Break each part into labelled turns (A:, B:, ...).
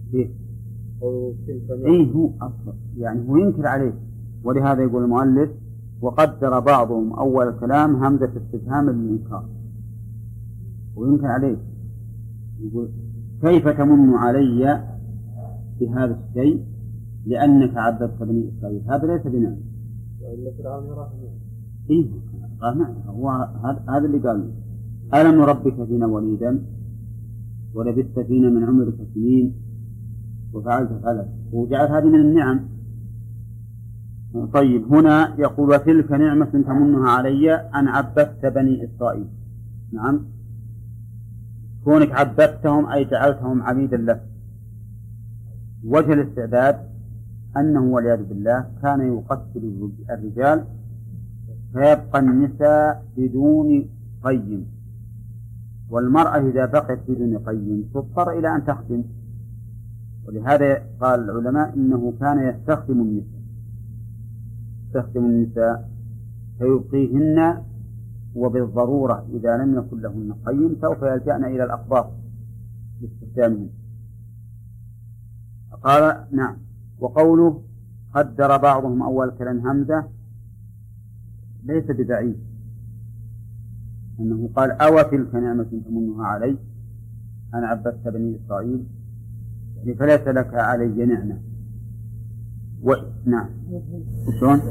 A: إيه هو أصلا يعني هو ينكر عليه، ولهذا يقول المؤلف وقدر بعضهم أول الكلام همزة استفهام للإنكار، وينكر عليه يقول كيف تمن علي بهذا الشيء لأنك عبدت بني إسرائيل؟ هذا ليس بنعمة. إيه قال نعم، هو هذا اللي قال ألم نربك فينا وليدا ولبثت فينا من عمرك سنين وفعلت فعلت، وجعل هذه من النعم. طيب هنا يقول وتلك نعمة تمنها علي أن عبدت بني إسرائيل. نعم، كونك عبدتهم أي جعلتهم عبيدا لك. وجه الاستعباد أنه والعياذ بالله كان يقتل الرجال فيبقى النساء بدون قيم، والمرأة إذا بقت بدون قيم تضطر إلى أن تخدم، ولهذا قال العلماء إنه كان يستخدم النساء فيبقيهن، وبالضرورة إذا لم يكن لهن قيم سوف يلجأن إلى الأقباط لاستخدامهن. قال نعم. وقوله قدر بعضهم أول كلام همزة ليس ببعيد، أنه قال أو تلك نعمة تمنها علي أن عبدت بني إسرائيل فليس لك علي نعمة. نعم. شلون؟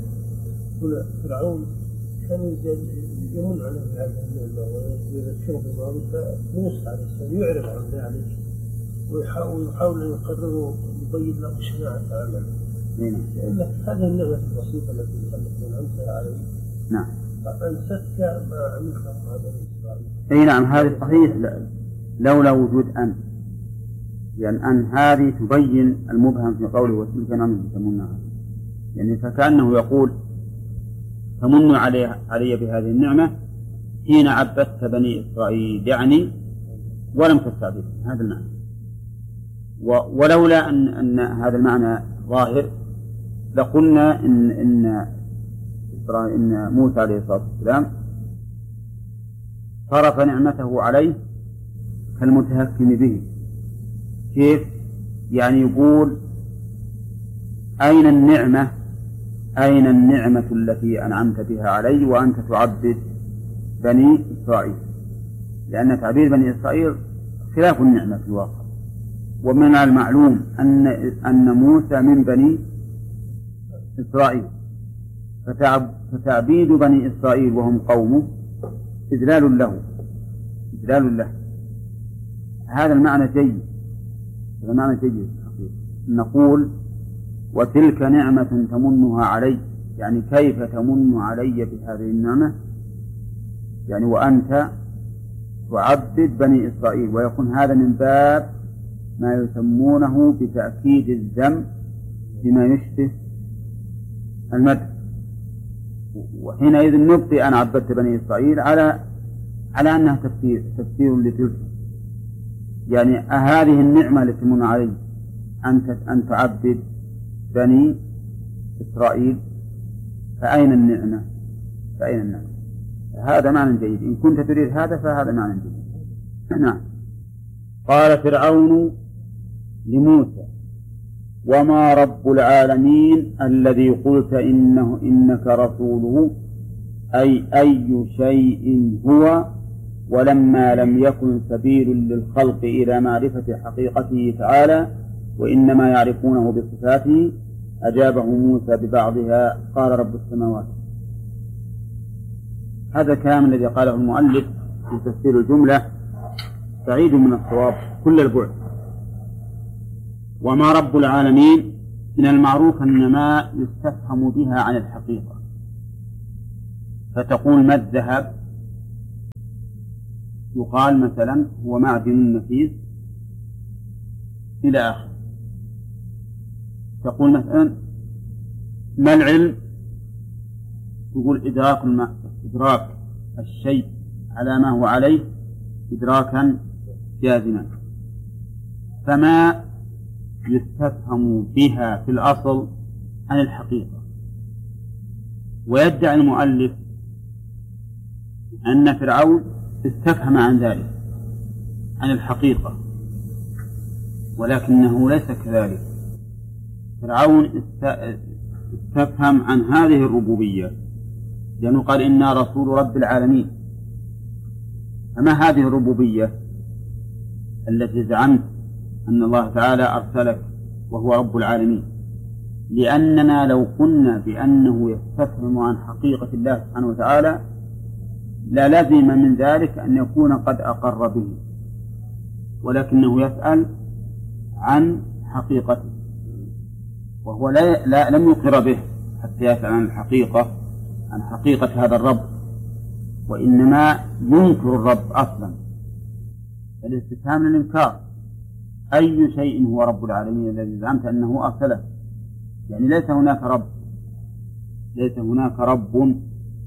B: فرعون كان يمن عليه هذه النعمة ويذكره بالماضي، فموسى عليه السلام يعرض عن ذلك ويحاول أن يقرره يبين له شناعة عمله، لأن هذه النعمة البسيطة التي أنعمت عليه
A: نعم
B: فأنستك ما عملته مع بني إسرائيل.
A: أي نعم، هذا صحيح لولا وجود أن، يعني أن هذه تبين المبهم في قوله وتلك نعمة تمنها، يعني فكأنه يقول تمن علي بهذه النعمة حين عبدت بني إسرائيل، يعني ولم تستعبد. هذا المعنى. ولولا أن هذا المعنى ظاهر لقلنا إن موسى عليه الصلاة والسلام صرف نعمته عليه كالمتهكم به. كيف؟ يعني يقول أين النعمة التي أنعمت بها علي وأنت تعبد بني إسرائيل؟ لأن تعبيد بني إسرائيل خلاف النعمة في الواقع. ومن المعلوم أن موسى من بني إسرائيل، فتعبيد بني إسرائيل وهم قومه إذلال له. هذا المعنى جيد. نقول وتلك نعمة تمنها علي، يعني كيف تمن علي بهذه النعمة، يعني وأنت تعبد بني إسرائيل، ويكون هذا من باب ما يسمونه بتأكيد الذم بما يشبه المدح. وحينئذ نبقي أن عبدت بني إسرائيل على أنها تفسير لتلك، يعني هذه النعمة التي تمن علي أن تعبد بني إسرائيل، فأين النعمة؟ هذا معنى جيد. إن كنت تريد هذا فهذا معنى جيد. نعم. قال فرعون لموسى وما رب العالمين الذي قلت إنك رسوله، أي شيء هو، ولما لم يكن سبيل للخلق إلى معرفة حقيقته تعالى وإنما يعرفونه بصفاته، أجابه موسى ببعضها قال رب السماوات. هذا الكلام الذي قاله المؤلف في تفسير الجملة بعيد من الصواب كل البعد. وما رب العالمين من المعروف أن ما يستفهم بها عن الحقيقة، فتقول ما الذهب، يقال مثلا هو معدن نفيس إلى آخر. تقول مثلا ما العلم، تقول إدراك الشيء على ما هو عليه إدراكا جازما. فما يستفهم بها في الأصل عن الحقيقة. ويدعي المؤلف أن فرعون استفهم عن ذلك عن الحقيقة، ولكنه ليس كذلك. فرعون استفهم عن هذه الربوبية، لأنه قال إنا رسول رب العالمين. أما هذه الربوبية التي زعمت أن الله تعالى أرسلك وهو رب العالمين، لأننا لو قلنا بأنه يستفهم عن حقيقة الله سبحانه وتعالى للزم من ذلك أن يكون قد أقر به، ولكنه يسأل عن حقيقته، وهو لم يقر به حتى يسأل عن الحقيقة، عن حقيقة هذا الرب، وإنما ينكر الرب أصلا. الاستفهام للإنكار: أي شيء هو رب العالمين الذي زعمت أنه أرسله؟ يعني ليس هناك رب، ليس هناك رب.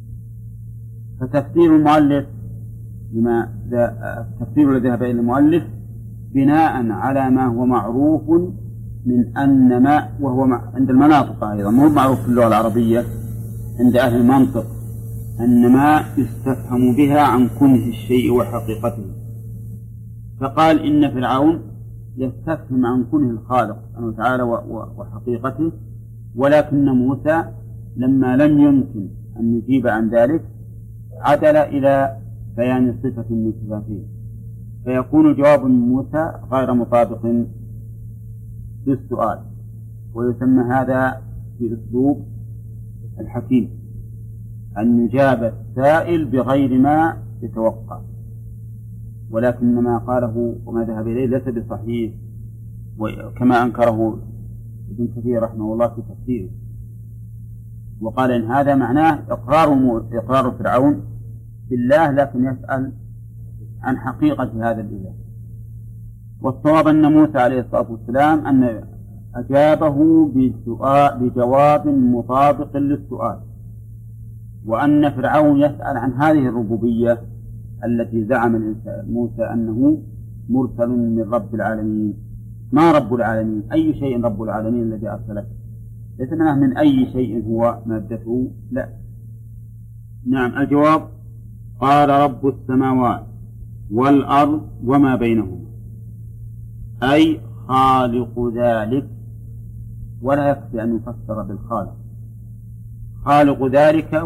A: فتفسير المؤلف لما التفسير الذي ذهب إلى المؤلف بناء على ما هو معروف من أن ما، وهو عند المناطق أيضا مو معروف في اللغة العربية، عند أهل المنطق، أن ما يستفهم بها عن كنه الشيء وحقيقته. فقال إن فرعون يستفهم عن كنه الخالق سبحانه وتعالى وحقيقته، ولكن موسى لما لم يمكن أن يجيب عن ذلك عدل إلى بيان صفة من صفاته، فيكون جواب موسى غير مطابق للسؤال، ويسمى هذا في أسلوب الحكيم أن يجاب السائل بغير ما يتوقع. ولكن ما قاله وما ذهب إليه ليس بصحيح، وكما أنكره ابن كثير رحمه الله في تفسيره، وقال إن هذا معناه إقرار فرعون بالله، لكن يسأل عن حقيقة هذا الإله. والصواب أن موسى عليه الصلاة والسلام أن أجابه بجواب مطابق للسؤال، وأن فرعون يسأل عن هذه الربوبية التي زعم موسى أنه مرسل من رب العالمين. ما رب العالمين؟ أي شيء رب العالمين الذي أرسله؟ ليس من أي شيء هو مادته، لا. نعم، الجواب: قال رب السماوات والأرض وما بينهما، أي خالق ذلك، ولا يكفي أن يفسر بالخالق، خالق ذلك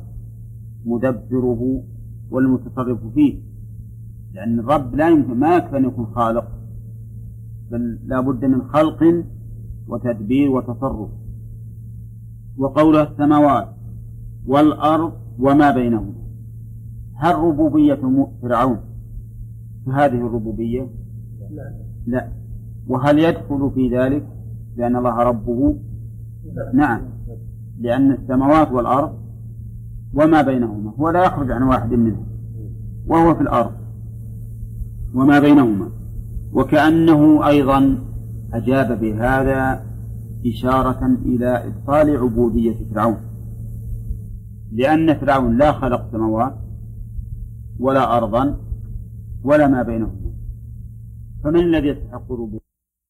A: ومدبره والمتصرف فيه، لأن الرب لا يمكن، ما يكفي أن يكون خالق، بل لا بد من خلق وتدبير وتصرف. وقوله السماوات والأرض وما بينهما، هل ربوبية فرعون فهذه الربوبية؟ لا. وهل يدخل في ذلك لأن الله ربه؟ نعم، لأن السماوات والأرض وما بينهما هو لا يخرج عن واحد منهم، وهو في الأرض وما بينهما. وكأنه أيضا أجاب بهذا إشارة إلى إبطال عبودية فرعون، لأن فرعون لا خلق سماوات ولا أرضا ولا ما بينهما، فمن الذي يستحق الربوبية؟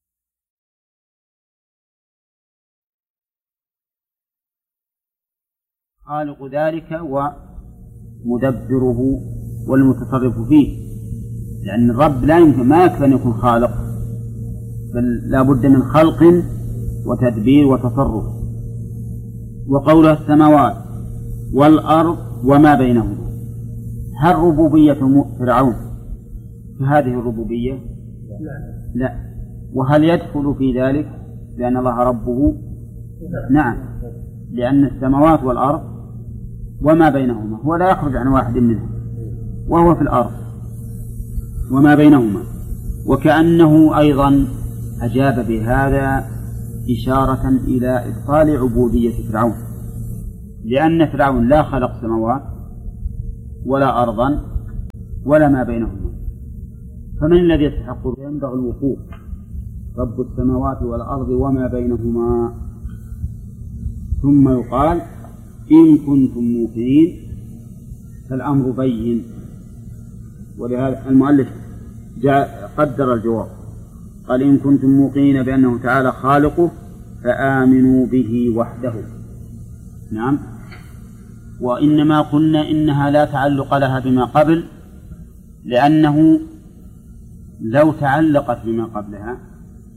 A: خالق ذلك ومدبره والمتصرف فيه، لأن الرب لا يمكن، ما يكفي أن يكون خالق، بل لا بد من خلق وتدبير وتصرف. وقوله السماوات والأرض وما بينهما، هل ربوبية فرعون فهذه الربوبية؟ لا. وهل يدخل في ذلك لأن الله ربه؟ نعم، لأن السماوات والأرض وما بينهما هو لا يخرج عن واحد منهم، وهو في الأرض وما بينهما. وكأنه أيضا أجاب بهذا إشارة إلى إبطال عبودية فرعون، لأن فرعون لا خلق سماوات ولا أرضا ولا ما بينهما، فمن الذي يستحق؟ ينبغي الوقوف: رب السماوات والأرض وما بينهما. ثم يقال: إن كنتم موقنين، فالأمر بين. ولهذا المؤلف قدر الجواب، قال: إن كنتم موقنين بأنه تعالى خالقه فآمنوا به وحده. نعم. وإنما قلنا إنها لا تعلق لها بما قبل، لأنه لو تعلقت بما قبلها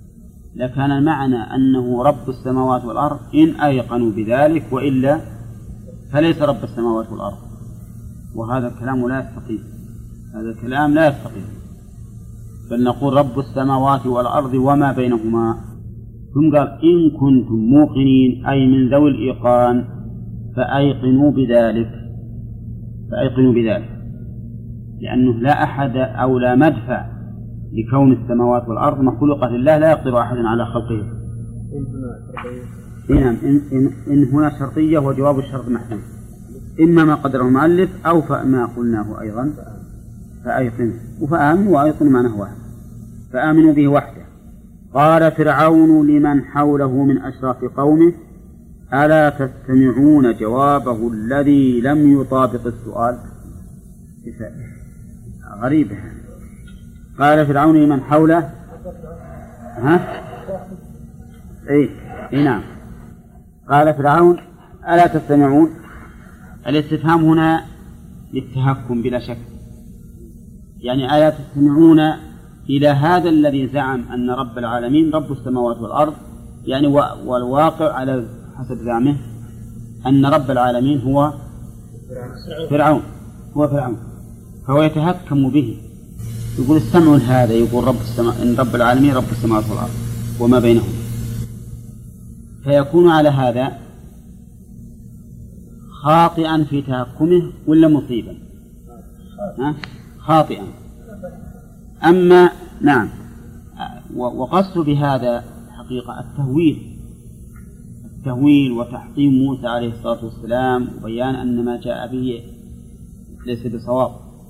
A: لكان المعنى أنه رب السماوات والأرض إن أيقنوا بذلك، وإلا فليس رب السماوات والأرض. وهذا الكلام لا يستقيم، هذا الكلام لا يستقيم، بل نقول رب السماوات والأرض وما بينهما. ثم قال إن كنتم موقنين أي من ذوي الإيقان فأيقنوا بذلك، فأيقنوا بذلك، لأنه لا أحد أو لا مدفع لكون السماوات والأرض مخلوقة لله، لا يقدر أحد على خلقه. إن هنا شرطية وجواب الشرط محذوف، إما ما قدره المؤلف أو فما قلناه أيضا فأيقنوا، وفآمنوا وأيقنوا معناه واحد، فآمنوا به وحده. قال فرعون لمن حوله من أشراف قومه ألا تستمعون جوابه الذي لم يطابق السؤال. غريبة. قال فرعون لمن حوله نعم. قال فرعون ألا تستمعون. الاستفهام هنا للتهكم بلا شك، يعني ألا تستمعون إلى هذا الذي زعم أن رب العالمين رب السماوات والأرض، يعني والواقع على حسب زعمه أن رب العالمين هو فرعون، فهو يتهكم به، يقول استمعوا لهذا، يقول إن رب العالمين رب السماوات والأرض وما بينهم، فيكون على هذا خاطئا في تهكمه ولا مصيبا؟ خاطئا. أما نعم، وقصد بهذا حقيقة التهويل وتحطيم موسى عليه الصلاة والسلام، وبيان أن ما جاء به ليس بصواب.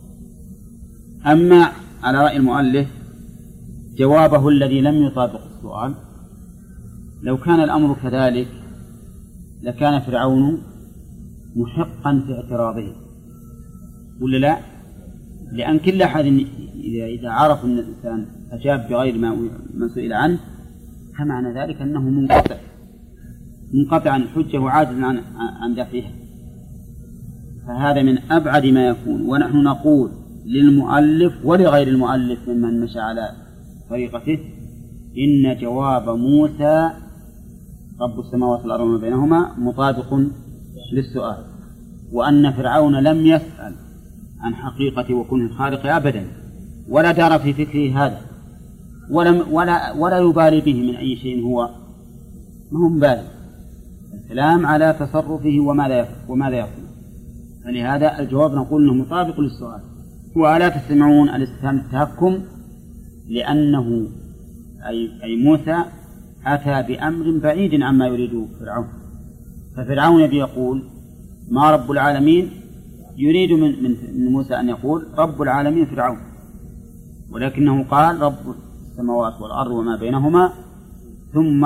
A: أما على رأي المؤلف جوابه الذي لم يطابق السؤال، لو كان الأمر كذلك لكان فرعون محقا في اعتراضه، ولا لا؟ لأن كل أحد إذا عرف أن الإنسان أجاب بغير ما سئل عنه فمعنى ذلك أنه منقطع عن الحجة وعاجز عن دفعها، فهذا من أبعد ما يكون. ونحن نقول للمؤلف ولغير المؤلف ممن مشى على طريقته إن جواب موسى رب السماوات والأرض وما بينهما مطابق للسؤال، وأن فرعون لم يسأل عن حقيقة وكونه الخالق أبدا، ولا دار في فكره هذا، ولا يبالي به من أي شيء، هو ما هو مبالي، الكلام على تصرفه وماذا يقول. فلهذا الجواب نقول أنه مطابق للسؤال. وألا تستمعون الاستفهام التهكم، لأنه أي موسى أتى بأمر بعيد عما يريده فرعون، ففرعون يبي يقول ما رب العالمين، يريد من موسى أن يقول رب العالمين فرعون، ولكنه قال رب السماوات والأرض وما بينهما، ثم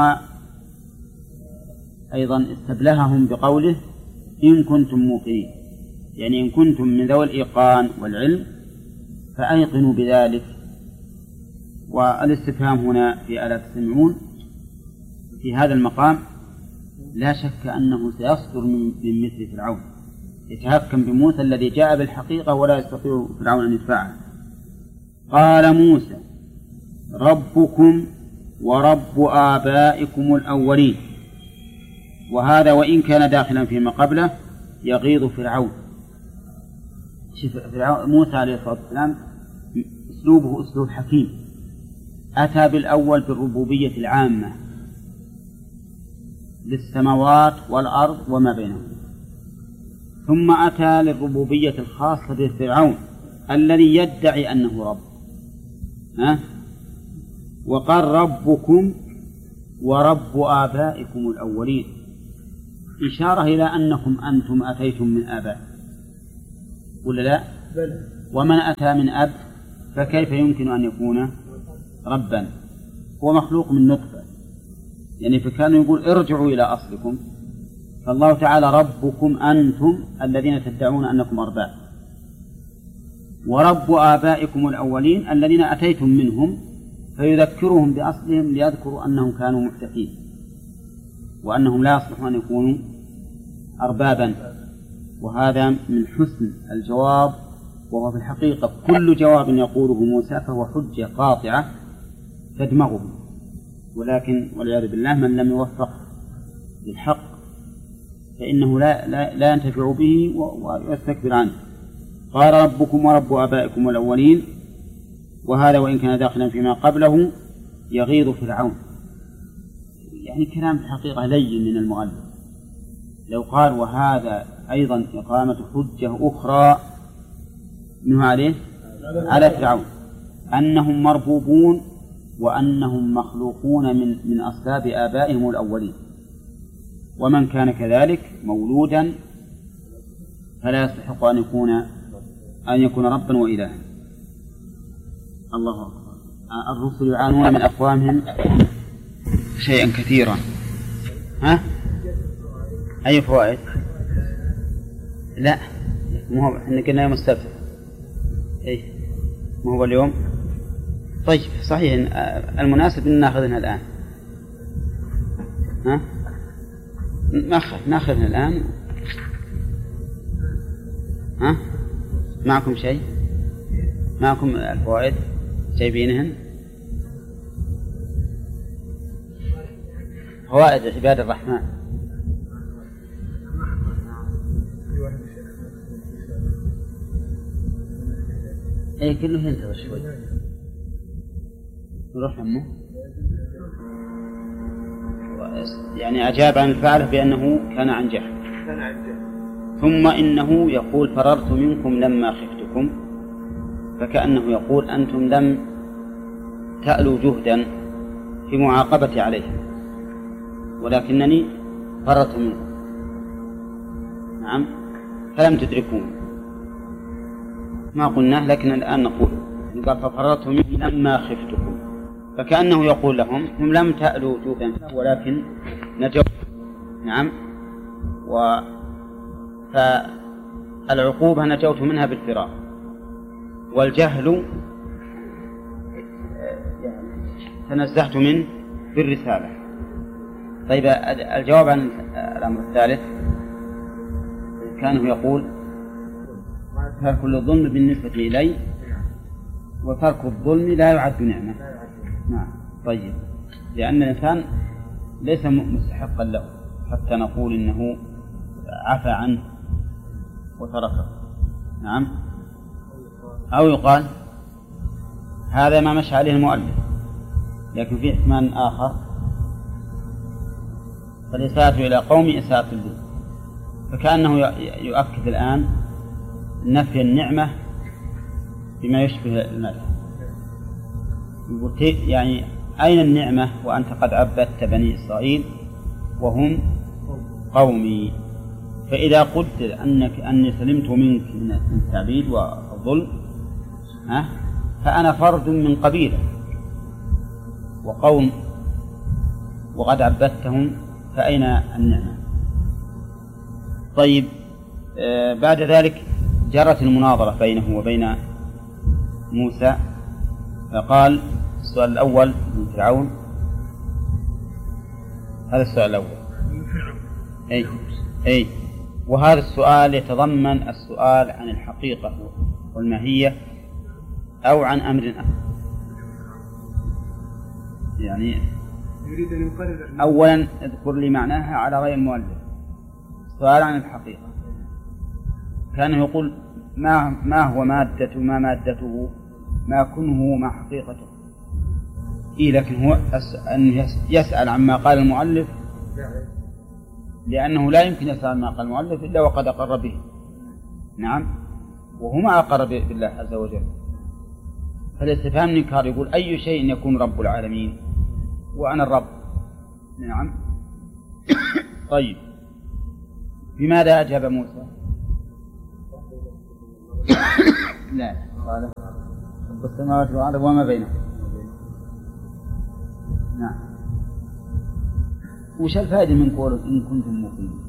A: أيضا استبلههم بقوله إن كنتم موقنين، يعني إن كنتم من ذوي الإيقان والعلم فأيقنوا بذلك. والاستفهام هنا في ألا تستمعون في هذا المقام لا شك أنه سيصدر من مثل فرعون، يتهكم بموسى الذي جاء بالحقيقة ولا يستطيع فرعون أن يدفعها. قال موسى ربكم ورب آبائكم الأولين، وهذا وإن كان داخلا فيما قبله يغيظ فرعون. موسى عليه الصلاة والسلام أسلوبه أسلوب حكيم، أتى بالأول بالربوبية العامة للسماوات والأرض وما بينهم، ثم أتى للربوبية الخاصة بفرعون الذي يدعي أنه رب، وقال ربكم ورب آبائكم الأولين، إشارة إلى أنكم أنتم أتيتم من آباء، ولا لا؟ ومن أتى من أب فكيف يمكن أن يكون ربا؟ هو مخلوق من نطفة، يعني فكانوا يقول ارجعوا إلى أصلكم، فالله تعالى ربكم أنتم الذين تدعون أنكم أرباب، ورب آبائكم الأولين الذين أتيتم منهم، فيذكرهم بأصلهم ليذكروا أنهم كانوا محدثين وأنهم لا يصلحون أن يكونوا أربابا. وهذا من حسن الجواب، وهو في الحقيقة كل جواب يقوله موسى فهو حجة قاطعة تدمغه، ولكن والعياذ بالله من لم يوفق للحق فإنه لا ينتفع به ويستكبر عنه. قال ربكم ورب آبائكم الأولين. وهذا وإن كان داخلا فيما قبله يغيظ فرعون، يعني كلام الحقيقة لين من المؤلف. لو قال وهذا أيضا إقامة حجة أخرى منه على فرعون أنهم مربوبون وأنهم مخلوقون من أصلاب آبائهم الأولين، ومن كان كذلك مولودا فلا يستحق أن يكون ربا وإلها. الله أكبر. الرسل يعانون من أقوامهم شيئا كثيرا. ها؟ أي فوائد؟ لا، ما هو احنا كنا يوم السبت. اي ما هو اليوم. طيب صحيح، المناسب ان ناخذها الآن. ها؟ ناخذها الآن. ها؟ معكم شيء؟ معكم الفوائد جايبينهن؟ فوائد عباد الرحمن. اي كله ينتظر شوي نروح أمه. يعني أجاب عن الفعل بأنه كان عن جهل. ثم إنه يقول فررت منكم لما خفتكم، فكأنه يقول أنتم لم تألوا جهدا في معاقبتي عليهم ولكنني فررت منكم. نعم، فلم تدركون ما قلناه، لكن الآن نقول قال ففررت منكم لما خفتكم، فكأنه يقول لهم هم لم تألوا جهدا ولكن نجوا. نعم، فالعقوبة نجوت منها بالفرار، والجهل تنزهت منه بالرسالة. طيب الجواب عن الأمر الثالث كانه يقول ترك الظلم بالنسبة إلي وترك الظلم لا يعد نعمة. نعم. طيب، لأن الإنسان ليس مستحقا له حتى نقول إنه عفى عنه وتركه. نعم. أو يقال هذا ما مشى عليه المؤلف، لكن في احتمال آخر، فالإساءة إلى قوم إساءة الدين، فكأنه يؤكد الآن نفي النعمة بما يشبه المدح. يعني أين النعمة وأنت قد عبدت بني إسرائيل وهم قومي؟ فإذا قلت أني سلمت منك من التعبيد والظلم فأنا فرد من قبيلة وقوم وقد عبدتهم، فأين النعمة؟ طيب، بعد ذلك جرت المناظرة بينه وبين موسى، فقال السؤال الأول من فرعون، هذا السؤال الأول. أي وهذا السؤال يتضمن السؤال عن الحقيقة والماهية أو عن أمر آخر. يعني يريد أن يقرر أولا اذكر لي معناها على غير المؤلف. سؤال عن الحقيقة كان يقول ما هو ما مادته ما كنه ما حقيقته. لكن هو أن يسأل عما قال المؤلف، لأنه لا يمكن يسأل ما قال المؤلف إلا وقد أقر به. نعم، وهو ما أقر بالله عز وجل. فالاستفهام الإنكار يقول أي شيء يكون رب العالمين وأنا الرب. نعم. طيب، بماذا أجاب موسى؟ لا، قال رب السماوات والأرض وما بينهم. نعم. وش الفائدة من قوله إن كنتم موقنين؟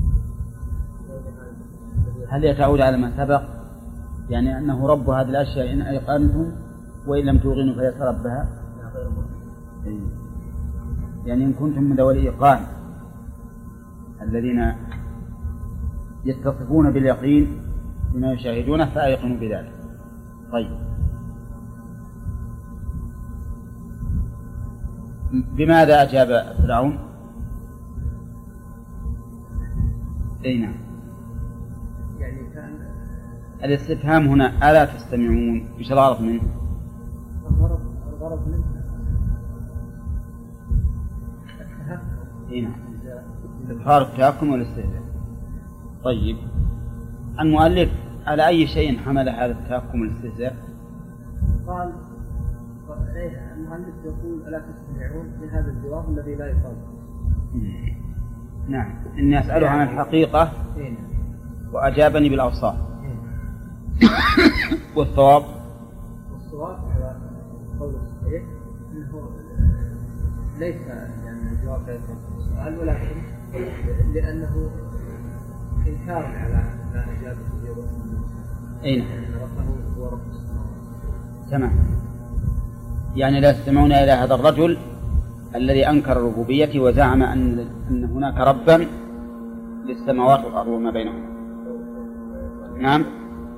A: هل يتعود على ما سبق، يعني أنه رب هذه الأشياء إن أيقنتم وإن لم توقنوا فليس ربها؟ يعني إن كنتم من ذوي الإيقان الذين يتصفون باليقين بما يشاهدونه فأيقنوا بذلك. طيب، بماذا أجاب فرعون؟ أي نعم.
B: يعني كان
A: الاستفهام هنا ألا تستمعون؟ إيش الغرض منه؟
B: الغرض منه
A: أي نعم، إظهار التهكم والاستهزاء. طيب، المؤلف على أي شيء حمل هذا التهكم والاستهزاء؟
B: قال المؤلف يقول ألا تستمعون لهذا الجواب الذي لا يصاب.
A: نعم، إني أسأله عن الحقيقة وأجابني بالأوصاف. والصواب
B: على قول الصحيح أنه ليس يعني الجواب لا يصاب السؤال، ولكن لأنه إنكار على إجابة الجواب.
A: أين؟
B: ربه هو رب السماوات.
A: تمام. يعني لا يستمعون إلى هذا الرجل الذي أنكر الربوبية وزعم أن هناك ربا للسماوات والأرض وما بينهما. نعم.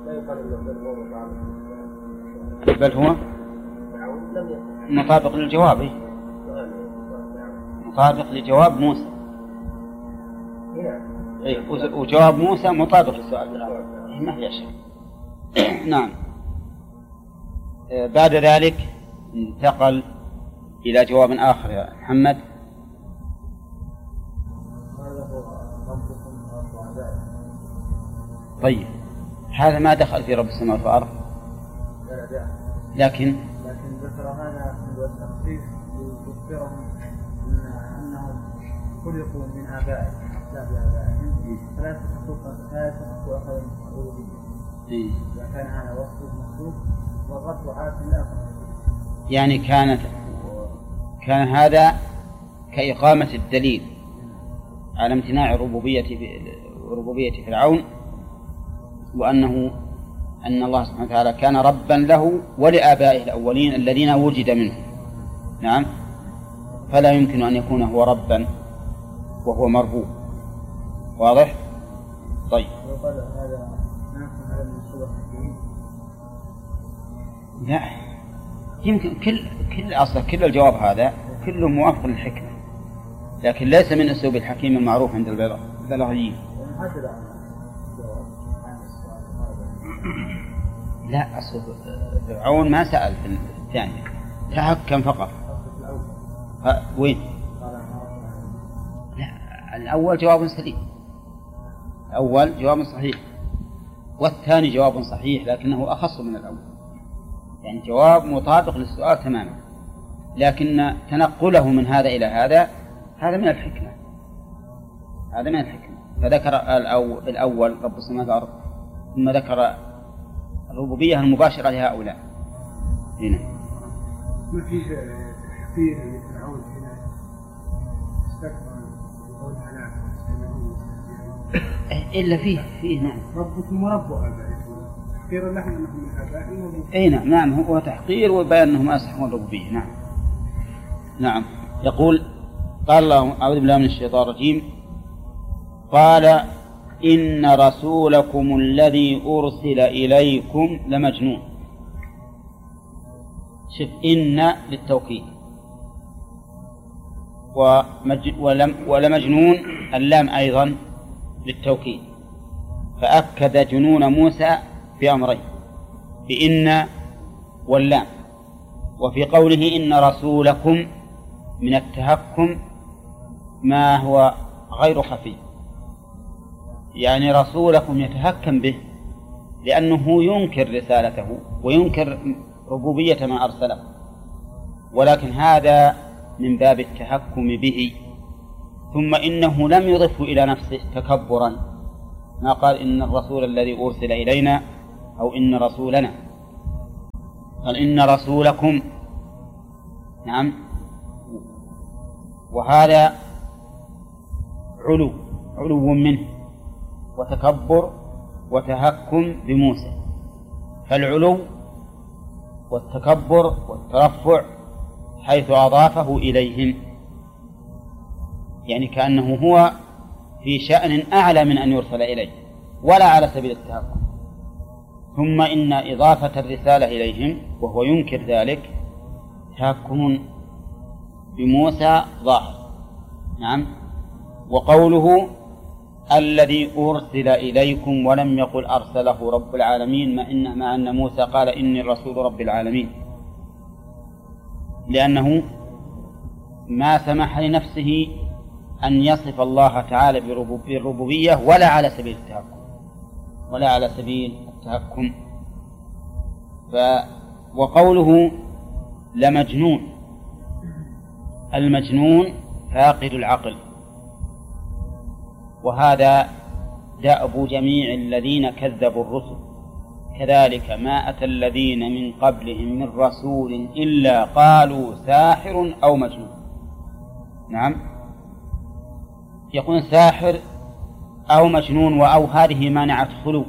A: بل هو مطابق للجواب، مطابق لجواب موسى. وجواب موسى مطابق للسؤال الأول، ما هي شيء. نعم. بعد ذلك انتقل إلى جواب آخر يا محمد. طيب، هذا ما دخل في رب السماوات والأرض، لكن
B: ذكر هذا التخفيف يخبرهم أنهم خلقوا من آبائهم أسباب آبائهم فلا تخفوا أخذ الألوهية. كان هذا وصف مخلوق والرد عاد الآخر.
A: يعني كان هذا كإقامة الدليل على امتناع ربوبية فرعون، أن الله سبحانه وتعالى كان ربا له ولآبائه الأولين الذين وجد منهم. نعم، فلا يمكن أن يكون هو ربا وهو مربوب. واضح؟ طيب. لا، يمكن كل الجواب هذا كله موافق للحكمة، لكن ليس من أسلوب الحكيم المعروف عند البلاغيين. لا، أصل فرعون ما سأل في الثاني، تحكم فقط. وين؟ لا، الأول جواب سليم، الأول جواب صحيح، والثاني جواب صحيح لكنه أخص من الأول، يعني جواب مطابق للسؤال تماما، لكن تنقله من هذا إلى هذا من الحكمة، هذا من الحكمة. فذكر الأول رب السماوات والأرض، ثم ذكر الربوبية المباشرة لهؤلاء. هنا
B: ما فيه تحقير لفرعون هنا استكبر وقول هلاك
A: إلا فيه نعم
B: ربكم ورب آبائكم تحقير لهم أنهم من آبائهم.
A: أي نعم، هو تحقير وبيان أنهم أسحقوا الربوبية. نعم. يقول قال الله أعوذ بالله من الشيطان الرجيم قال إن رسولكم الذي أرسل إليكم لمجنون. شف إن للتوكيد، ولمجنون اللام أيضا للتوكيد، فأكد جنون موسى بأمرين، بإن واللام. وفي قوله إن رسولكم من التهكم ما هو غير خفي، يعني رسولكم يتهكم به لأنه ينكر رسالته وينكر ربوبية ما أرسله، ولكن هذا من باب التهكم به. ثم إنه لم يضفه إلى نفسه تكبرا، ما قال إن الرسول الذي أرسل إلينا أو إن رسولنا، قال إن رسولكم. نعم، وهذا علو منه وتكبر وتهكم بموسى. فالعلو والتكبر والترفع حيث أضافه إليهم، يعني كأنه هو في شأن أعلى من أن يرسل إليه ولا على سبيل التهكم. ثم إن إضافة الرسالة إليهم وهو ينكر ذلك تهكم بموسى ظاهر. نعم. وقوله الذي أرسل إليكم ولم يقل أرسله رب العالمين مع أن موسى قال إني رسول رب العالمين، لأنه ما سمح لنفسه أن يصف الله تعالى بالربوبية ولا على سبيل التهكم. وقوله لمجنون، المجنون فاقد العقل، وهذا دأب جميع الذين كذبوا الرسل، كذلك ما أتى الذين من قبلهم من رسول إلا قالوا ساحر أو مجنون. نعم، يقول ساحر أو مجنون، وأو هذه مانعة خلو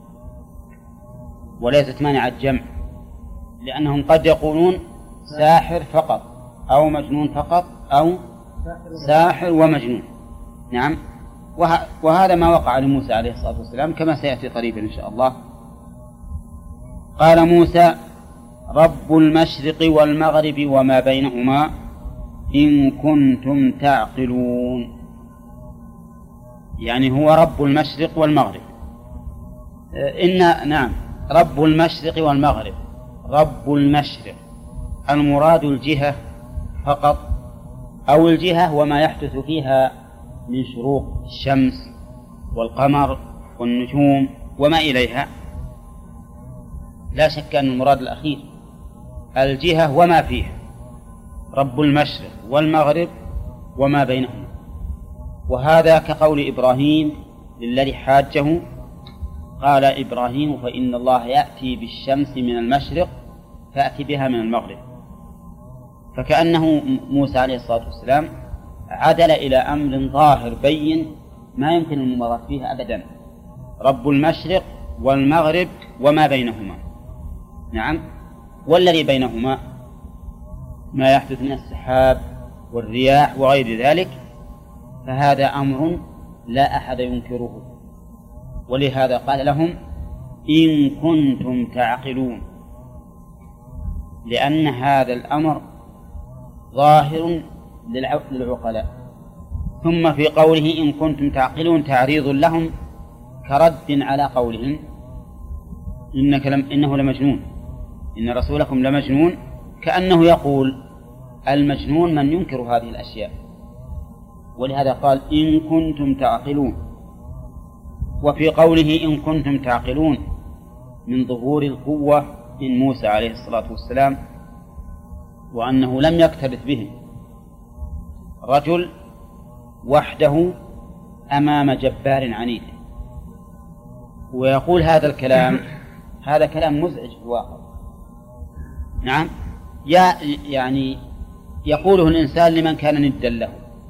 A: وليست مانعة جمع، لأنهم قد يقولون ساحر فقط أو مجنون فقط أو ساحر ومجنون. نعم. وهذا ما وقع لموسى عليه الصلاة والسلام كما سيأتي قريبا إن شاء الله. قال موسى رب المشرق والمغرب وما بينهما إن كنتم تعقلون، يعني هو رب المشرق والمغرب. نعم، رب المشرق والمغرب. رب المشرق المراد الجهة فقط، أو الجهة وما يحدث فيها من شروق الشمس والقمر والنجوم وما إليها، لا شك أن المراد الأخير الجهة وما فيها. رب المشرق والمغرب وما بينهما، وهذا كقول إبراهيم للذي حاجه، قال إبراهيم فإن الله يأتي بالشمس من المشرق فأتي بها من المغرب. فكأنه موسى عليه الصلاة والسلام عدل إلى أمر ظاهر بين ما يمكن المبالغة فيه أبدا، رب المشرق والمغرب وما بينهما. نعم. والذي بينهما ما يحدث من السحاب والرياح وغير ذلك، فهذا أمر لا أحد ينكره، ولهذا قال لهم إن كنتم تعقلون، لأن هذا الأمر ظاهر للعقلاء. ثم في قوله إن كنتم تعقلون تعريض لهم كرد على قولهم إنه لمجنون، إن رسولكم لمجنون، كأنه يقول المجنون من ينكر هذه الأشياء، ولهذا قال إن كنتم تعقلون. وفي قوله إن كنتم تعقلون من ظهور القوة من موسى عليه الصلاة والسلام، وأنه لم يكترث به رجل وحده أمام جبار عنيد. ويقول هذا الكلام، هذا كلام مزعج في الواقع. نعم، يعني يقوله الإنسان لمن كان ندا له،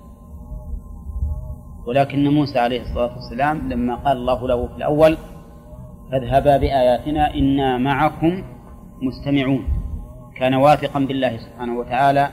A: ولكن موسى عليه الصلاة والسلام لما قال الله له في الأول فاذهبا بآياتنا إنا معكم مستمعون، كان واثقا بالله سبحانه وتعالى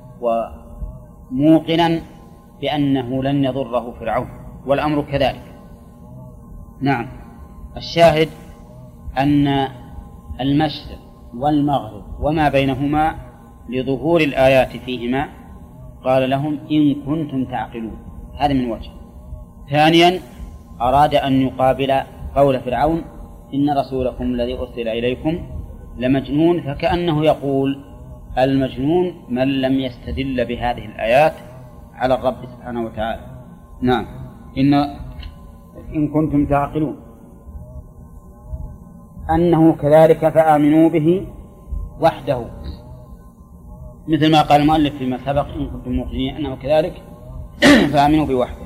A: وموقنا بأنه لن يضره فرعون، والأمر كذلك. نعم. الشاهد أن المشرق والمغرب وما بينهما لظهور الآيات فيهما قال لهم إن كنتم تعقلون، هذا من وجه. ثانيا أراد أن يقابل قول فرعون إن رسولكم الذي أرسل إليكم لمجنون، فكأنه يقول المجنون من لم يستدل بهذه الآيات على الرب سبحانه وتعالى. نعم، إن كنتم تعقلون أنه كذلك فآمنوا به وحده، مثل ما قال المؤلف فيما سبق إن كنتم موقنين أنه كذلك فآمنوا به وحده.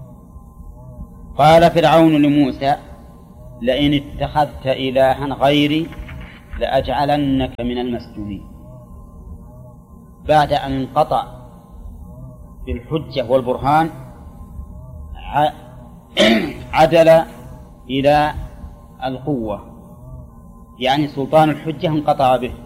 A: قال فرعون لموسى لئن اتخذت إلها غيري لأجعلنك من المسجونين، بعد أن انقطع بالحجة والبرهان عدل إلى القوة، يعني سلطان الحجة انقطع به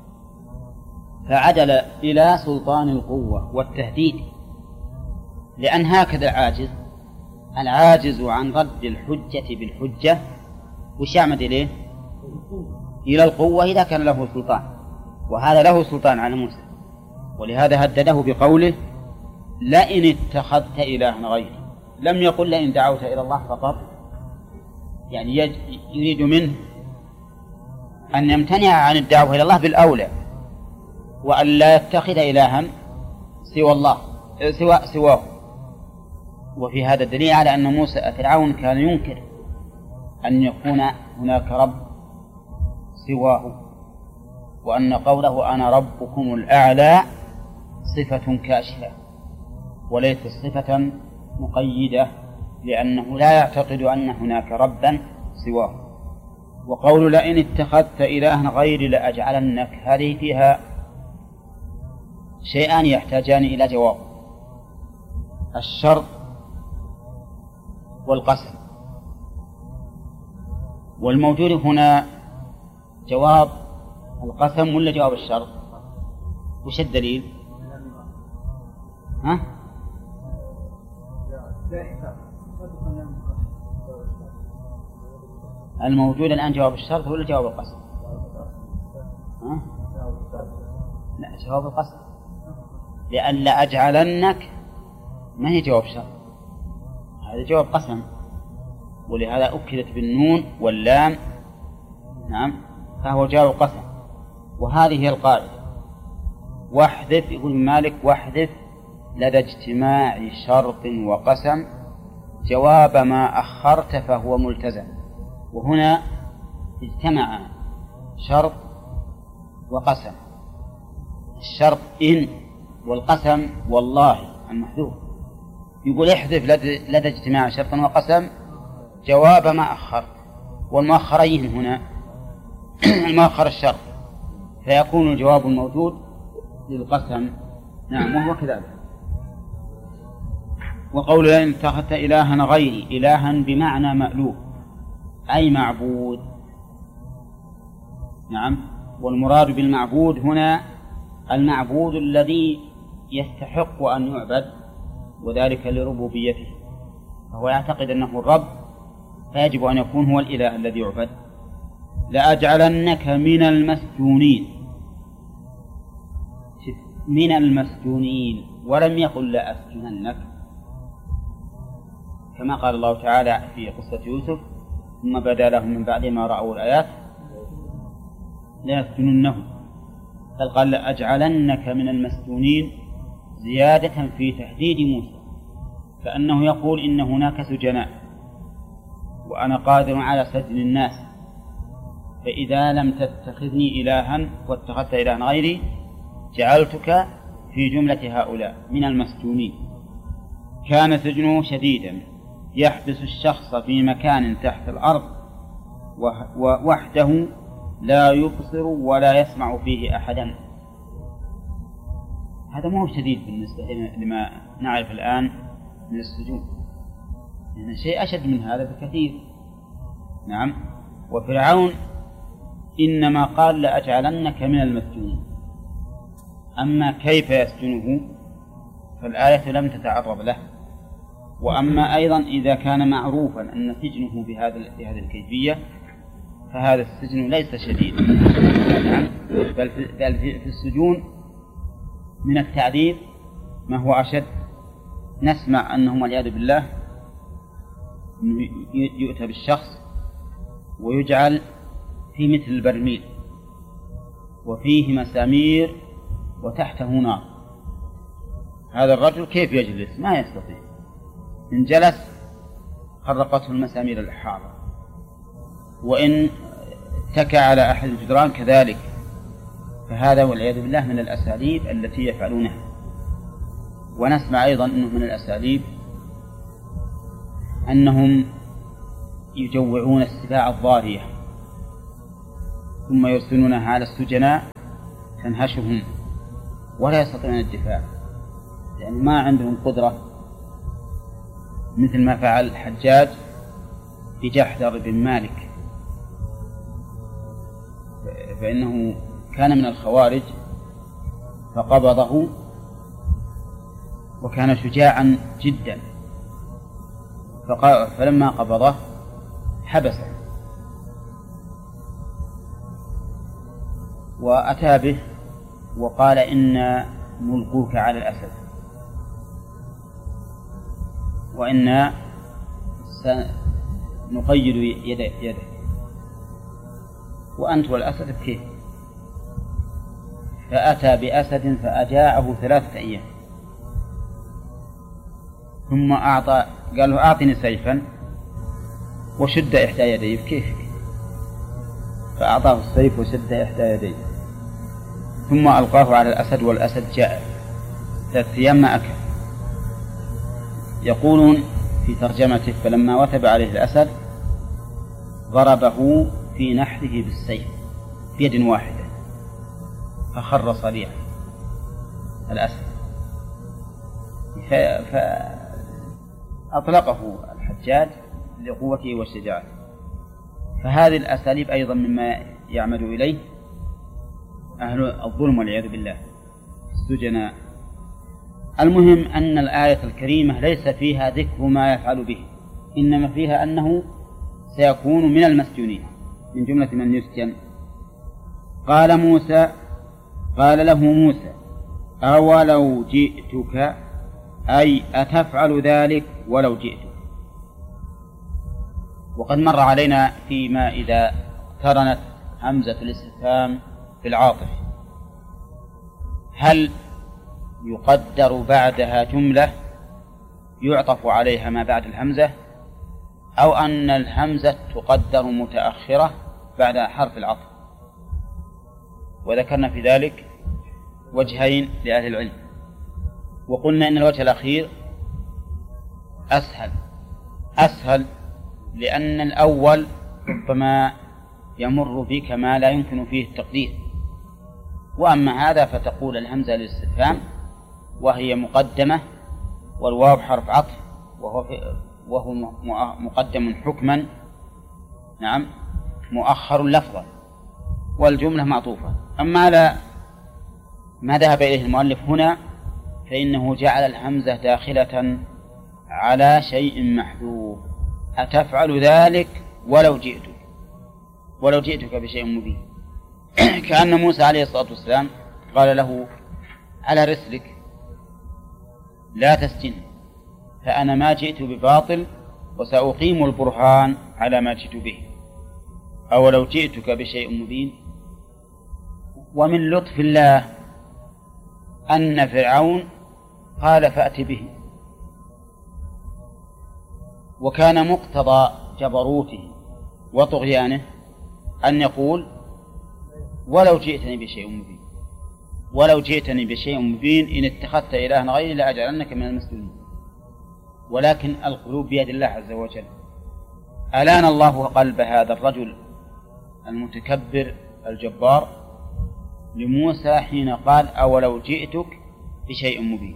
A: فعدل إلى سلطان القوة والتهديد، لأن هكذا العاجز عن رد الحجة بالحجة وش يعمد إليه؟ إلى القوة إذا كان له سلطان، وهذا له سلطان على موسى. ولهذا هدده بقوله لئن اتخذت إلها غيري. لم يقل لئن دعوت إلى الله فقط، يعني يريد منه أن يمتنع عن الدعوة إلى الله بالأولى، وأن لا يتخذ إلها سوى الله سواه. وفي هذا الدليل على أن فرعون كان ينكر أن يكون هناك رب سواه، وأن قوله أنا ربكم الأعلى صفة كاشفة وليست صفة مقيدة، لأنه لا يعتقد أن هناك ربا سواه. وقول لئن اتخذت إلها غيري لأجعلنك، هذه فيها شيئان يحتاجان إلى جواب: الشرط والقسم. والموجود هنا جواب القسم ولا جواب الشرط؟ وش الدليل؟ ها؟ الموجود الآن جواب الشرط ولا جواب القسم؟ ها؟ لا، جواب القسم، لأن لأجعلنك ما هي جواب شرط، هذا جواب قسم، ولهذا أكدت بالنون واللام. نعم، فهو جواب قسم. وهذه هي القاعدة: واحذف، يقول مالك واحذف لدى اجتماع شرط وقسم جواب ما أخرت فهو ملتزم. وهنا اجتمع شرط وقسم، الشرط إن، والقسم والله المحذوف. يقول احذف لدى اجتماع شرط وقسم جواب ما أخرت، والمؤخرين هنا المؤخر الشرط، فيكون الجواب الموجود للقسم. نعم، وهو كذلك. وقول لئن اتخذت إلها غيري، إلها بمعنى مألوه أي معبود. نعم، والمراد بالمعبود هنا المعبود الذي يستحق أن يعبد، وذلك لربوبيته، فهو يعتقد أنه الرب، فيجب أن يكون هو الإله الذي يعبد. لأجعلنك من المسجونين، من المسجونين، ولم يقل لأسجننك، كما قال الله تعالى في قصة يوسف: ثم بدا لهم من بعد ما رأوا الآيات ليسجننه. بل قال لأجعلنك من المسجونين زيادة في تهديد موسى، كأنه يقول إن هناك سجناء وأنا قادر على سجن الناس، فإذا لم تتخذني إلها واتخذت إلها غيري جعلتك في جملة هؤلاء من المسجونين. كان سجنه شديدا يحبس الشخص في مكان تحت الأرض ووحده لا يبصر ولا يسمع فيه أحدا. هذا مو شديد بالنسبة لما نعرف الآن من السجون، لأن شيء أشد من هذا بكثير. نعم، وفرعون إنما قال لأجعلنك من المسجونين، أما كيف يسجنه فالآية لم تتعرض له. وأما أيضا إذا كان معروفا أن سجنه بهذه الكيفية فهذا السجن ليس شديدا. نعم، بل في السجون من التعذيب ما هو أشد. نسمع أنهم والعياذ بالله يؤتى بالشخص ويجعل في مثل البرميل وفيه مسامير وتحته نار. هذا الرجل كيف يجلس؟ ما يستطيع، إن جلس خرقته المسامير الحارة، وإن اتكى على أحد الجدران كذلك. فهذا والعياذ بالله من الأساليب التي يفعلونها. ونسمع أيضا أنه من الأساليب أنهم يجوعون السباع الضارية ثم يرسلونها على السجناء تنهشهم ولا يستطيعون الدفاع، يعني ما عندهم قدرة، مثل ما فعل الحجاج بجحدر بن مالك، فإنه كان من الخوارج فقبضه وكان شجاعا جدا، فلما قبضه حبسه وأتى به وقال إن ملقوك على الأسد، وإنا سنقيد يدك وأنت والأسد بكيف. فأتى بأسد فأجاعه 3 أيام، ثم قال له أعطني سيفا وشد إحدى يديه بكيفك، فأعطاه السيف وشد إحدى يديه، ثم ألقاه على الأسد والأسد جاء 3 أيام ما أكل. يقولون في ترجمته: فلما وثب عليه الأسد ضربه في نحره بالسيف بيد واحدة فخر صريعا الأسد، فأطلقه الحجاج لقوته وشجاعته. فهذه الأساليب أيضا مما يعمد إليه أهل الظلم والعياذ بالله السجناء. المهم أن الآية الكريمة ليس فيها ذكر ما يفعل به، إنما فيها أنه سيكون من المسجونين، من جملة من يسجن. قال له موسى: أولو جئتك، أي أتفعل ذلك ولو جئتك. وقد مر علينا فيما إذا اقترنت همزة الاستفهام بالعاطف هل يقدر بعدها جملة يعطف عليها ما بعد الهمزة، أو أن الهمزة تقدر متأخرة بعد حرف العطف. وذكرنا في ذلك وجهين لأهل العلم، وقلنا إن الوجه الأخير أسهل لأن الأول ربما يمر بك ما لا يمكن فيه التقدير، وأما هذا فتقول الهمزة للاستفهام وهي مقدمة والواو حرف عطف وهو مقدم حكما، نعم، مؤخر لفظا، والجملة معطوفة. أما لا ما ذهب إليه المؤلف هنا فإنه جعل الهمزة داخلة على شيء محذوف: أتفعل ذلك ولو جئتك بشيء مبين. كأن موسى عليه الصلاة والسلام قال له: على رسلك لا تسجن، فأنا ما جئت بباطل وسأقيم البرهان على ما جئت به، أو لو جئتك بشيء مبين. ومن لطف الله أن فرعون قال: فأت به، وكان مقتضى جبروته وطغيانه أن يقول: ولو جئتني بشيء مبين إن اتخذت إلها غيري لأجعلنك من المسلمين. ولكن القلوب بيد الله عز وجل. ألان الله قلب هذا الرجل المتكبر الجبار لموسى حين قال: أولو جئتك بشيء مبين.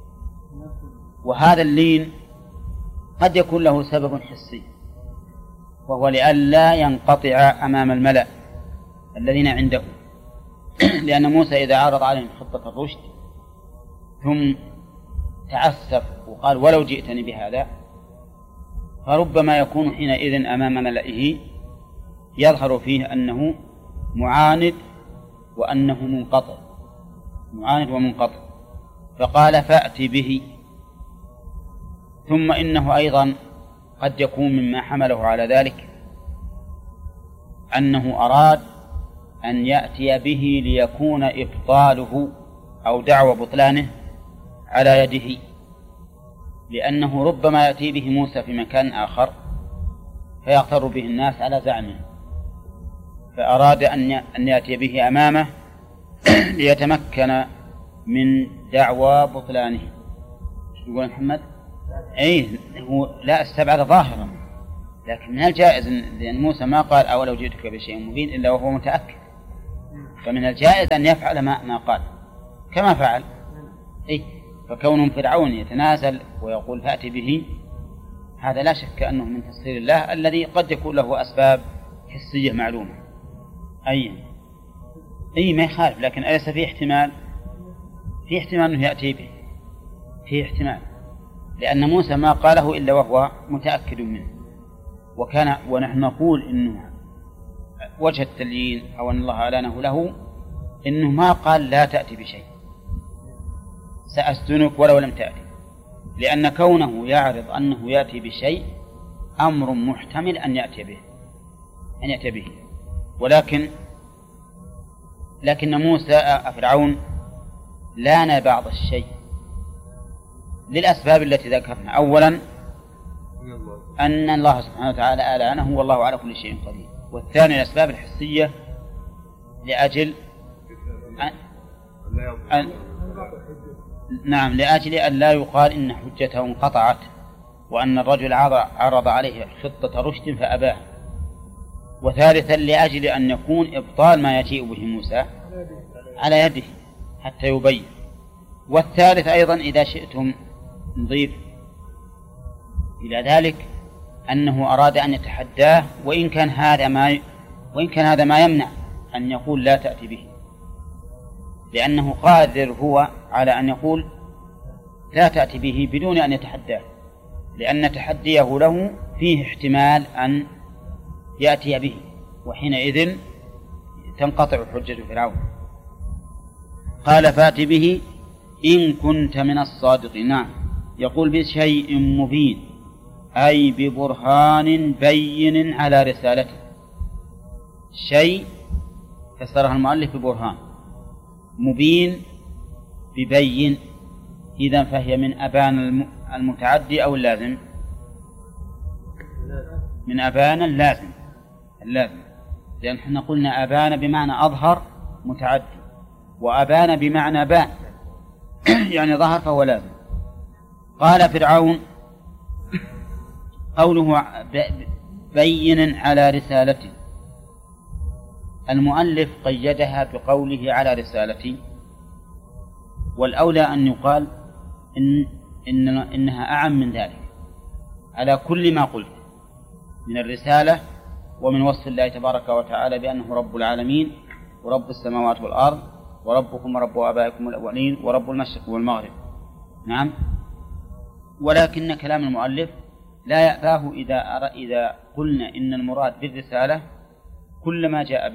A: وهذا اللين قد يكون له سبب حسي، وهو لئلا ينقطع أمام الملأ الذين عنده، لأن موسى إذا عرض عليهم خطة الرشد ثم تعسف وقال: ولو جئتني بهذا، فربما يكون حينئذ أمام ملئه يظهر فيه أنه معاند وأنه منقطع، فقال: فأت به. ثم إنه أيضا قد يكون مما حمله على ذلك أنه أراد أن يأتي به ليكون إبطاله أو دعوى بطلانه على يده، لأنه ربما يأتي به موسى في مكان آخر فيغتر به الناس على زعمه، فأراد أن يأتي به أمامه ليتمكن من دعوى بطلانه. شو يقول محمد؟ هو لا استبعد ظاهرا، لكن من الجائز لأن موسى ما قال: أولو جئتك بشيء مبين إلا وهو متأكد، فمن الجائز أن يفعل ما قال كما فعل. فكون فرعون يتنازل ويقول: فأت به، هذا لا شك أنه من تسخير الله الذي قد يكون له أسباب حسية معلومة. ما يخالف، لكن أليس فيه احتمال؟ فيه احتمال أنه يأتي به، فيه احتمال، لأن موسى ما قاله إلا وهو متأكد منه. ونحن نقول إنه وجه التليين أو أن الله أعلنه له إنه ما قال: لا تأتي بشيء، سأسجنك ولو لم تأتي، لأن كونه يعرض أنه يأتي بشيء أمر محتمل أن يأتي به، لكن موسى فرعون لان بعض الشيء للأسباب التي ذكرنا. أولا أن الله سبحانه وتعالى ألانه والله على كل شيء قدير، والثاني الأسباب الحسية لأجل لأجل أن لا يقال إن حجته انقطعت وأن الرجل عرض عليه خطة رشد فأباه. وثالثا لأجل أن يكون إبطال ما يجيء به موسى على يده حتى يبين. والثالث أيضا إذا شئتم نضيف إلى ذلك أنه أراد أن يتحداه، وإن كان هذا ما يمنع أن يقول لا تأتي به، لأنه قادر هو على أن يقول لا تأتي به بدون أن يتحداه، لأن تحديه له فيه احتمال أن يأتي به، وحينئذ تنقطع حجة فرعون. قال فأت به إن كنت من الصادقين. نعم، يقول بشيء مبين أي ببرهان بين على رسالته. شيء فسرها المؤلف ببرهان، مبين ببين، إذن فهي من أبان المتعدي أو اللازم؟ من أبان اللازم، لأن احنا قلنا أبان بمعنى أظهر متعدي، وأبان بمعنى بان يعني ظهر فهو لازم. قال فرعون قوله بين على رسالته، المؤلف قيدها بقوله على رسالتي، والأولى أن يقال إنها أعم من ذلك على كل ما قلت من الرسالة ومن وصف الله تبارك وتعالى بأنه رب العالمين ورب السماوات والأرض وربكم ورب آبائكم الأولين ورب المشرق والمغرب. نعم، ولكن كلام المؤلف لا يأباه إذا قلنا إن المراد بالرسالة كل ما جاء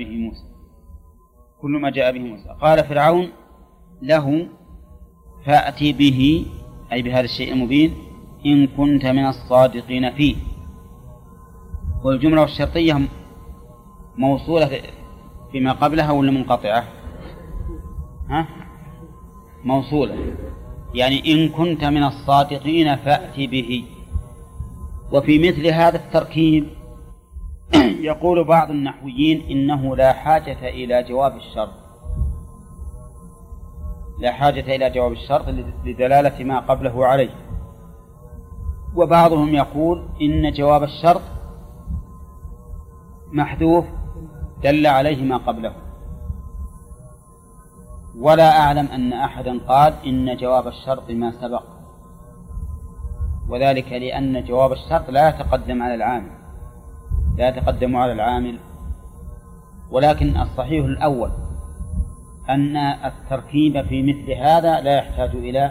A: به موسى. قال فرعون له فأتي به أي بهذا الشيء المبين إن كنت من الصادقين فيه. والجملة الشرطية موصولة فيما قبلها ولا منقطعة؟ موصولة، يعني إن كنت من الصادقين فأتي به. وفي مثل هذا التركيب يقول بعض النحويين إنه لا حاجة إلى جواب الشرط لدلالة ما قبله عليه. وبعضهم يقول إن جواب الشرط محذوف دل عليه ما قبله. ولا أعلم أن أحدا قال إن جواب الشرط ما سبق، وذلك لأن جواب الشرط لا يتقدم على العامل. ولكن الصحيح الأول أن التركيب في مثل هذا لا يحتاج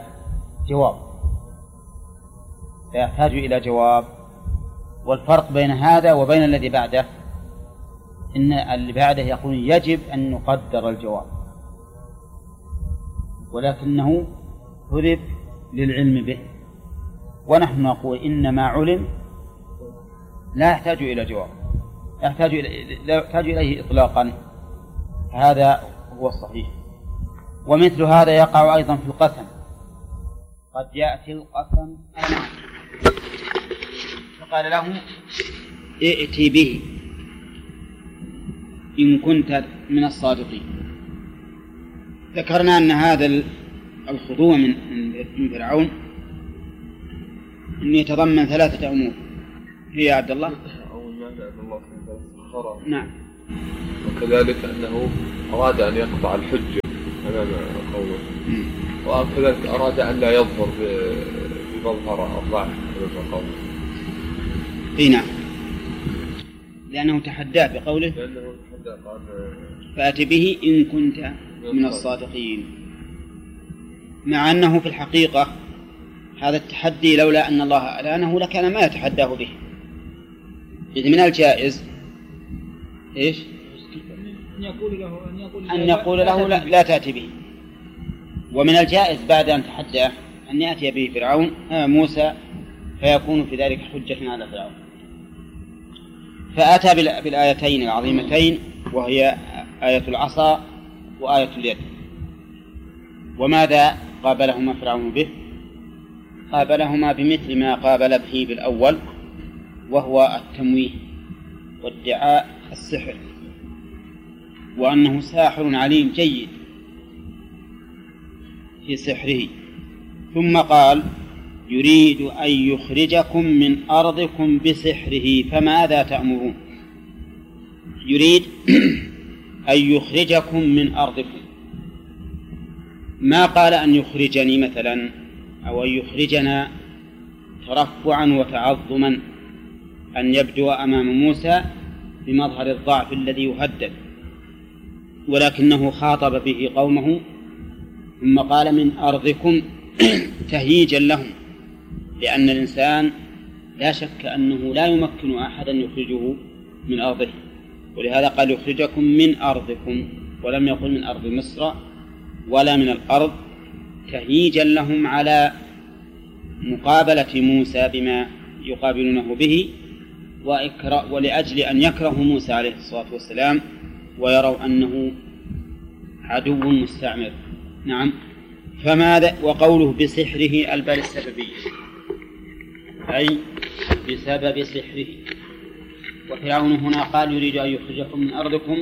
A: إلى جواب. والفرق بين هذا وبين الذي بعده إن اللي بعده يقول يجب أن نقدر الجواب، ولكنه حذف للعلم به، ونحن نقول إن ما علم لا يحتاج إلى جواب، لا يحتاج إليه إطلاقا. هذا هو الصحيح. ومثل هذا يقع أيضا في القسم، قد يأتي القسم فقال له ائتي به إن كنت من الصادقين. ذكرنا أن هذا الخضوع من فرعون أن يتضمن 3 أمور، هي عبد الله. نعم.
C: وكذلك أنه أراد أن يقطع الحجة أمام قومه، وكذلك أراد أن لا يظهر بمظهر الضعف أمام قومه.
A: نعم، لأنه تحداه بقوله فأتي به إن كنت من الصادقين، مع أنه في الحقيقة هذا التحدي لولا أن الله ألانه لكان ما يتحداه به. إذ من الجائز أن يقول له لا تأتي به، ومن الجائز بعد أن تحدى أن يأتي به فرعون موسى فيكون في ذلك حجة على فرعون. فأتى بالآيتين العظيمتين وهي آية العصا وآية اليد. وماذا قابلهما فرعون به؟ قابلهما بمثل ما قابل به بالأول، وهو التمويه وادعاء السحر، وأنه ساحر عليم جيد في سحره. ثم قال يريد أن يخرجكم من أرضكم بسحره فماذا تأمرون؟ يريد أن يخرجكم من أرضكم، ما قال أن يخرجني مثلا أو أن يخرجنا ترفعا وتعظما، أن يبدو أمام موسى بمظهر الضعف الذي يهدد، ولكنه خاطب به قومه ثم قال من أرضكم تهييجا لهم، لأن الإنسان لا شك أنه لا يمكن أحدا يخرجه من أرضه، ولهذا قال يخرجكم من أرضكم ولم يقل من أرض مصر ولا من الأرض، تهييجا لهم على مقابلة موسى بما يقابلونه به، ولأجل أن يكرهوا موسى عليه الصلاة والسلام ويروا أنه عدو مستعمر. نعم. فماذا؟ وقوله بسحره الباء السببية، أي بسبب سحره. وفرعون هنا قال يريد أن يخرجكم من أرضكم،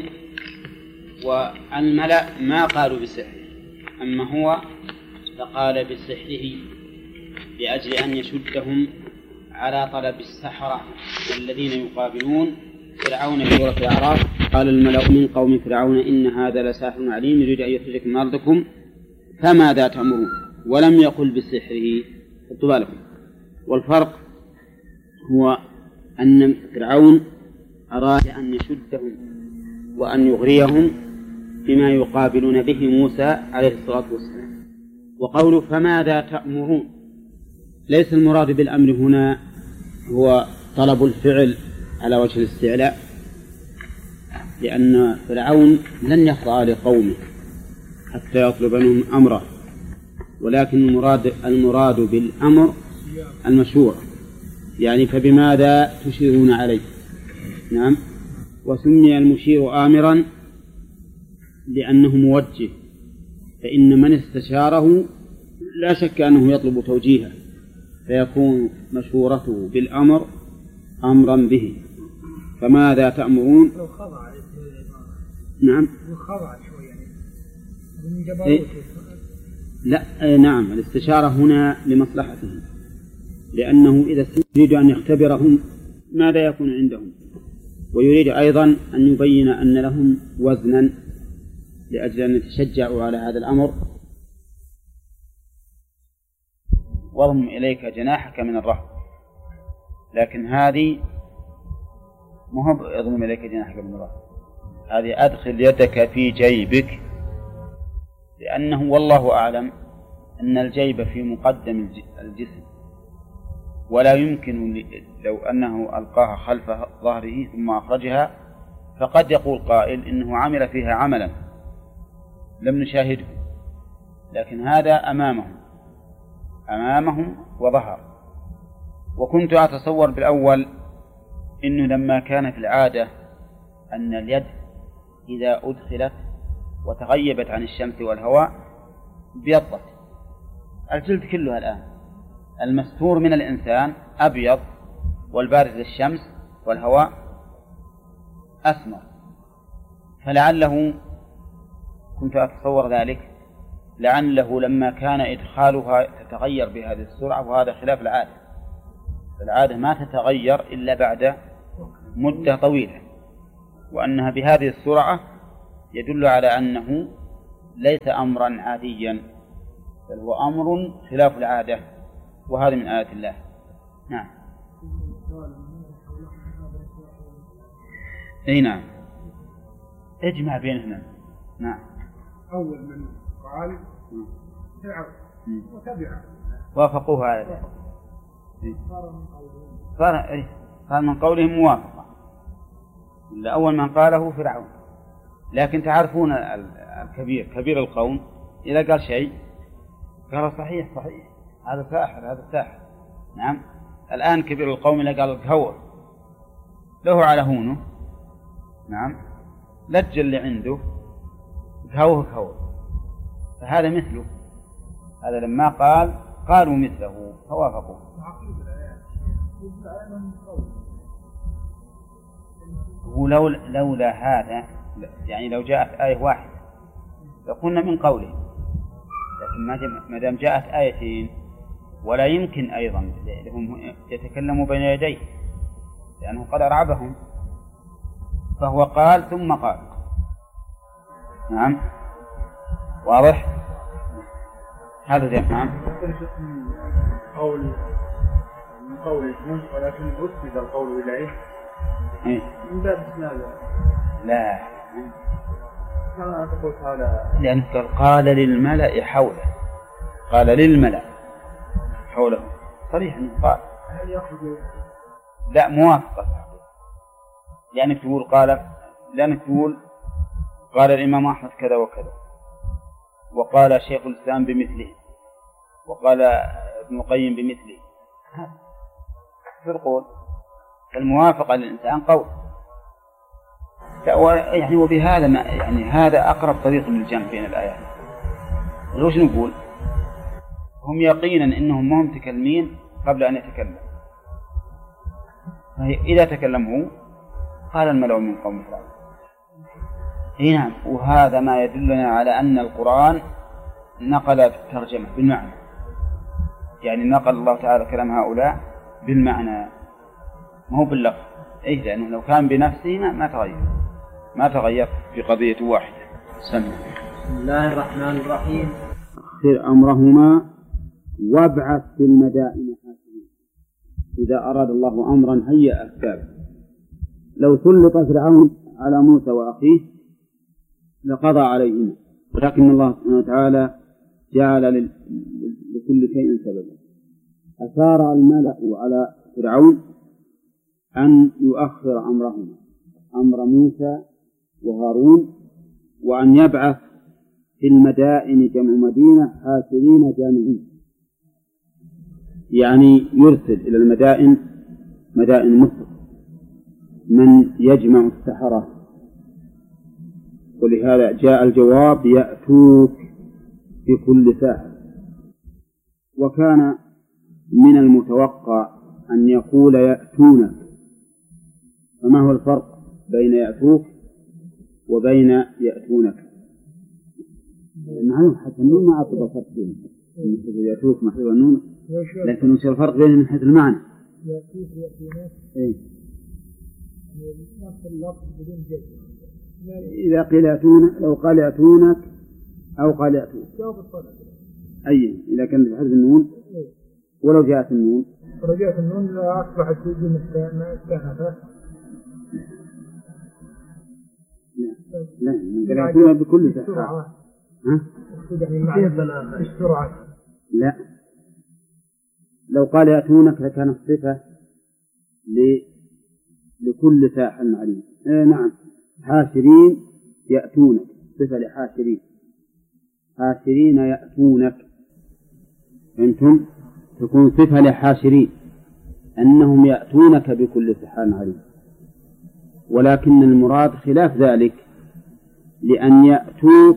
A: والملأ ما قالوا بسحره، أما هو فقال بسحره لأجل أن يشدهم على طلب السحرة الذين يقابلون فرعون في سورة الأعراف. قال الملأ من قوم فرعون إن هذا لساحر عليم يريد أن يخرجكم من أرضكم فماذا تأمرون، ولم يقل بسحره. خذوا بالكم. والفرق هو أن فرعون أراد أن يشدهم وأن يغريهم بما يقابلون به موسى عليه الصلاة والسلام. وقوله فماذا تأمرون، ليس المراد بالأمر هنا هو طلب الفعل على وجه الاستعلاء، لأن فرعون لن يخضع لقومه حتى يطلب منهم أمره، ولكن المراد بالأمر المشورة، يعني فبماذا تشيرون عليه. نعم. وسمي المشير آمرا لأنه موجه، فإن من استشاره لا شك أنه يطلب توجيهه، فيكون مشورته بالأمر أمرا به. فماذا تأمرون؟ نعم. لا نعم، الاستشارة هنا لمصلحتهم، لأنه إذا يريد أن يختبرهم ماذا يكون عندهم، ويريد أيضا أن يبين أن لهم وزنا لأجل أن يتشجعوا على هذا الأمر. واضم إليك جناحك من الرهب، لكن هذه مهم. اضم إليك جناحك من الرهب، هذه أدخل يدك في جيبك، لأنه والله أعلم أن الجيب في مقدم الجسم، ولا يمكن لو أنه ألقاها خلف ظهره ثم أخرجها، فقد يقول قائل إنه عمل فيها عملا لم نشاهده، لكن هذا أمامهم وظهر. وكنت أتصور بالأول إنه لما كان في العادة أن اليد إذا أدخلت وتغيبت عن الشمس والهواء ابيضت. الجلد كلها الآن المستور من الإنسان أبيض، والبارز للشمس والهواء أسمر، فلعله كنت أتصور ذلك، لعله لما كان إدخالها تتغير بهذه السرعة، وهذا خلاف العادة ما تتغير إلا بعد مدة طويلة، وأنها بهذه السرعة يدل على أنه ليس أمرا عاديا، بل هو أمر خلاف العادة، وهذا من آيات الله. نعم. أي نعم، اجمع بينهما. نعم.
B: أول من قال فرعون وتبعه
A: وافقوه على ذلك، صار من قولهم موافقة، أول من قاله فرعون. لكن تعرفون كبير القوم إذا قال شيء قال صحيح هذا ساحر نعم. الآن كبير القوم اللي قال كهوه له على هونه نعم، لج اللي عنده كهوه، فهذا مثله، هذا لما قالوا مثله فوافقوا. لولا هذا يعني لو جاءت آية واحدة لقلنا من قوله، لكن ما دام جاءت آيتين ولا يمكن أيضا لهم يتكلموا بين يديه لأنه قد أرعبهم، فهو قال ثم قال. نعم واضح هذا زين. نعم
D: قول ولكن أسند القول إليه من باب إسناده.
A: لا
D: كما تقول هذا
A: لأن قال للملأ حوله، قال للملأ حوله صريح قال.
D: هل يأخذ
A: لا موافقة، لأنك تقول قال الإمام أحمد كذا وكذا، وقال شيخ الإسلام بمثله، وقال ابن القيم بمثله، تقول الموافقة للإنسان قول. يعني وبهذا يعني هذا أقرب طريق للجمع بين الآيات. وش نقول؟ هم يقينا إنهم ما هم متكلمين قبل أن يتكلم، إذا تكلم هو قال الملأ من قوم فرعون. نعم، وهذا ما يدلنا على أن القرآن نقل الترجمة بالمعنى، يعني نقل الله تعالى كلام هؤلاء بالمعنى ما هو باللفظ. لأنه لو كان بنفسه ما تغير في قضية واحدة. سمع.
E: بسم الله الرحمن الرحيم.
A: اخسر أمرهما وابعث في المدائن حاشرين. إذا أراد الله أمرا هيأ أسبابه. لو سلط فرعون على موسى وأخيه لقضى عليهما، ولكن الله سبحانه وتعالى جعل لكل شيء سببا. أثار الملأ على فرعون أن يؤخر أمرهما، أمر موسى وهارون، وأن يبعث في المدائن جمع مدينة حاشرين جامعين، يعني يرسل إلى المدائن مدائن مصر من يجمع السحرة. ولهذا جاء الجواب يأتوك بكل ساحر. وكان من المتوقع أن يقول يأتونك، فما هو الفرق بين يأتوك وبين يأتونك؟ معلوم حتى النون ما أعطى فرق بينهم، يأتوك محذوف النون، لكن وش الفرق بينهم من حيث المعنى؟
B: يأتوك ويأتونك نفس اللفظ بدون جزم.
A: إذا قيل يأتونك، لو قال يأتونك أو قال يأتوك أي إذا كان بحذف النون، ولو جاءت النون
B: رجعت النون لا أصبحت جملة كهفة.
A: لا يأتون بكل سحر.
B: السرعة.
A: لا، لو قال يأتونك لكان الصفة لكل ساحر عليم. نعم، حاشرين يأتونك صفة لحاشرين، حاشرين يأتونك، أنتم تكون صفة لحاشرين أنهم يأتونك بكل سحر عليم. ولكن المراد خلاف ذلك، لأن يأتوك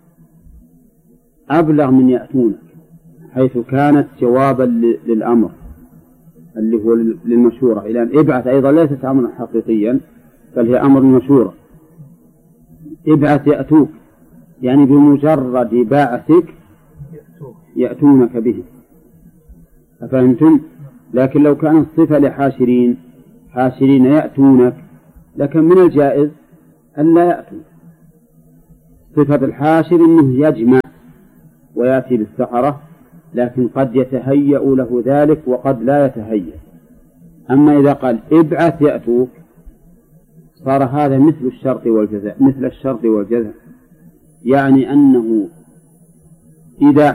A: أبلغ من يأتونك، حيث كانت جوابا للأمر اللي هو للمشورة. إلى أن ابعث أيضا ليست أمرا حقيقيا بل هي أمر مشورة. ابعث يأتوك يعني بمجرد بعثك يأتونك به، أفهمتم؟ لكن لو كانت صفة لحاشرين، حاشرين يأتونك، لكن من الجائز أن لا يأتوا. صفة الحاشر أنه يجمع ويأتي بالسحرة، لكن قد يتهيأ له ذلك وقد لا يتهيأ. أما إذا قال ابعث يأتوك صار هذا مثل الشرط والجزاء، مثل الشرط والجزاء، يعني أنه إذا